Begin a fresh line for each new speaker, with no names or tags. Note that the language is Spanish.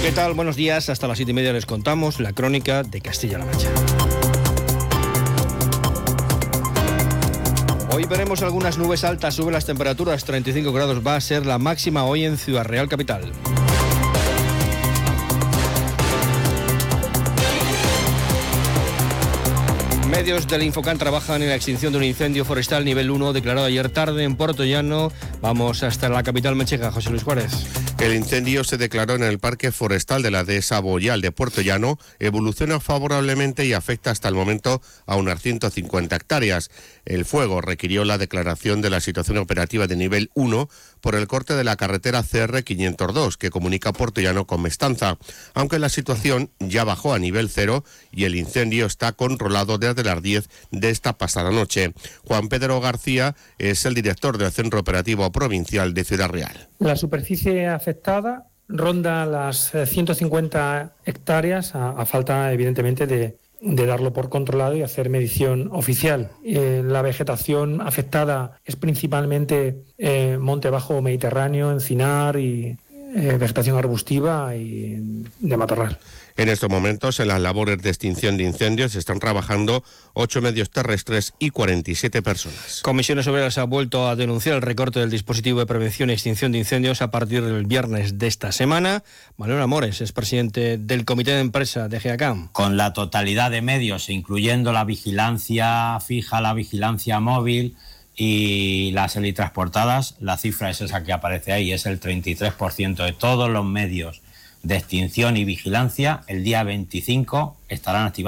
¿Qué tal? Buenos días. Hasta las 7:30 les contamos la crónica de Castilla-La Mancha. Hoy veremos algunas nubes altas, suben las temperaturas, 35 grados va a ser la máxima hoy en Ciudad Real capital. Medios del Infocan trabajan en la extinción de un incendio forestal nivel 1 declarado ayer tarde en Puertollano. Vamos hasta la capital manchega, José Luis Juárez.
El incendio se declaró en el Parque Forestal de la Dehesa Boyal de Puertollano, evoluciona favorablemente y afecta hasta el momento a unas 150 hectáreas. El fuego requirió la declaración de la situación operativa de nivel 1 por el corte de la carretera CR 502 que comunica Puertollano con Mestanza, aunque la situación ya bajó a nivel 0 y el incendio está controlado desde las 10 de esta pasada noche. Juan Pedro García es el director del Centro Operativo Provincial de Ciudad Real.
La superficie afectada ronda las 150 hectáreas a falta evidentemente de darlo por controlado y hacer medición oficial. La vegetación afectada es principalmente monte bajo mediterráneo, encinar y vegetación arbustiva y de matorral.
En estos momentos, en las labores de extinción de incendios están trabajando 8 medios terrestres y 47 personas.
Comisiones Obreras ha vuelto a denunciar el recorte del dispositivo de prevención y extinción de incendios a partir del viernes de esta semana. Manuel Amores es presidente del Comité de Empresa de GEACAM.
Con la totalidad de medios, incluyendo la vigilancia fija, la vigilancia móvil y las helitransportadas, la cifra es esa que aparece ahí, es el 33% de todos los medios de extinción y vigilancia. El día 25 estarán activados.